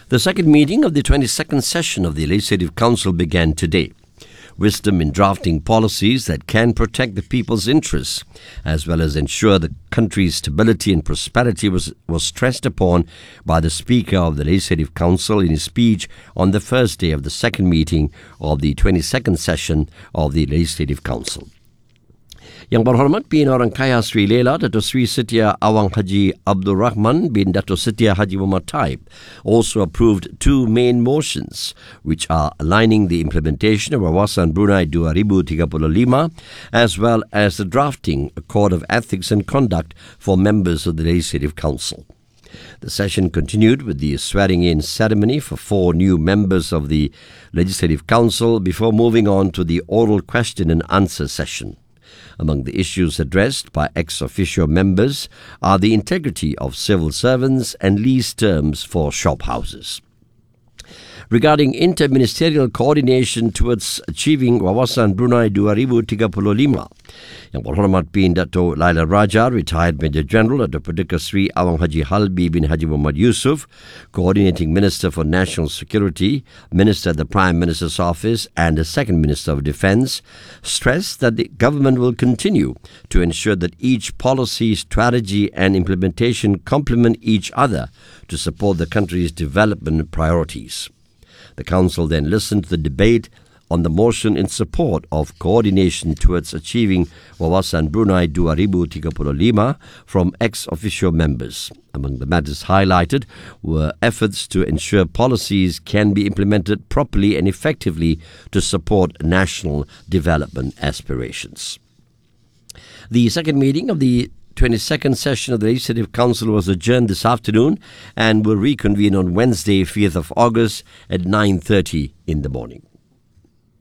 The second meeting of the 22nd session of the Legislative Council began today. Wisdom in drafting policies that can protect the people's interests, as well as ensure the country's stability and prosperity was stressed upon by the Speaker of the Legislative Council in his speech on the first day of the second meeting of the 22nd session of the Legislative Council. Yang berhormat Bin Orang Kaya Sri Lela Dato Sri Setia Awang Haji Abdul Rahman bin Dato Setia Haji Muhammad Taib also approved two main motions, which are aligning the implementation of Wawasan Brunei 2035 as well as the drafting a code of ethics and conduct for members of the Legislative Council. The session continued with the swearing-in ceremony for 4 new members of the Legislative Council before moving on to the oral question and answer session. Among the issues addressed by ex-officio members are the integrity of civil servants and lease terms for shop houses. Regarding interministerial coordination towards achieving Wawasan Brunei 2035, Yang Berhormat Bin Dato Laila Raja, retired Major General Dato Perdana Sri Awang Haji Halbi bin Haji Muhammad Yusuf, Coordinating Minister for National Security, Minister at the Prime Minister's Office and the Second Minister of Defence, stressed that the government will continue to ensure that each policy, strategy and implementation complement each other to support the country's development priorities. The Council then listened to the debate on the motion in support of coordination towards achieving Wawasan Brunei 2035 from ex-officio members. Among the matters highlighted were efforts to ensure policies can be implemented properly and effectively to support national development aspirations. The second meeting of the 22nd session of the Legislative Council was adjourned this afternoon and will reconvene on Wednesday, 5th of August at 9:30 in the morning.